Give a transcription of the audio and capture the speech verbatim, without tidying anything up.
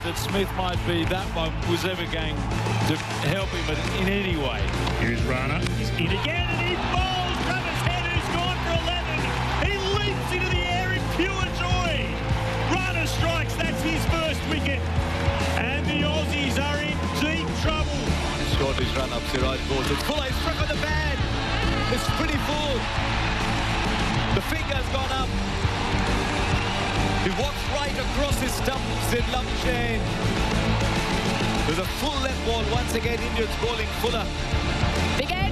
that Smith might be that one was ever going to help him in any way. Here's Rana. He's in again and he bowls Travis Head, who's gone for eleven. He leaps into the air in pure joy. Rana strikes, that's his first wicket. And the Aussies are in deep trouble. Short his run up, Siraj balls. It's full, he's struck on the pad. It's pretty full. The finger's gone up. He walks right across his stumps in lump chain. There's a full left ball once again. Indians bowling Fuller. Big